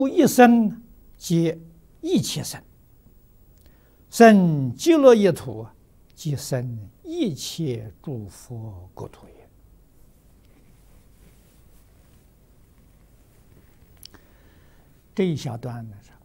一生皆一切生，生极乐业土，即生一切诸佛国土也。这一小段呢，